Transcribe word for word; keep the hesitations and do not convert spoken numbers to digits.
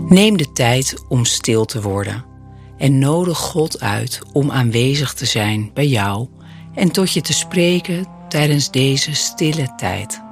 Neem de tijd om stil te worden en nodig God uit om aanwezig te zijn bij jou en tot je te spreken tijdens deze stille tijd.